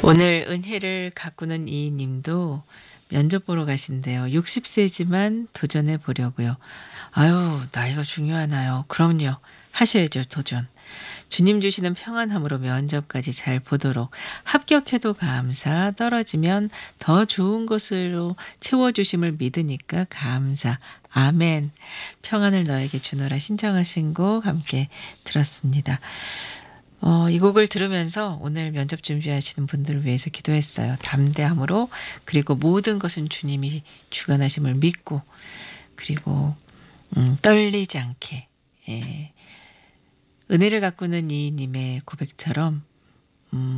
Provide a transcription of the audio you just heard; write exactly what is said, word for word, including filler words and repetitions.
오늘 은혜를 가꾸는 이 님도 면접 보러 가신대요. 육십 세지만 도전해 보려고요. 아유, 나이가 중요하나요? 그럼요. 하셔야죠, 도전. 주님 주시는 평안함으로 면접까지 잘 보도록 합격해도 감사, 떨어지면 더 좋은 것으로 채워주심을 믿으니까 감사. 아멘. 평안을 너에게 주노라 신청하신 곡 함께 들었습니다. 어, 이 곡을 들으면서 오늘 면접 준비하시는 분들을 위해서 기도했어요. 담대함으로 그리고 모든 것은 주님이 주관하심을 믿고 그리고 음, 떨리지 않게 예. 은혜를 가꾸는 이님의 고백처럼